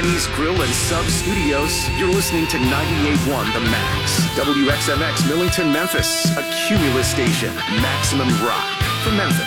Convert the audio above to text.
Chinese Grill and Sub Studios. You're listening to 98.1 The Max. WXMX Millington, Memphis. A Cumulus station. Maximum rock for Memphis.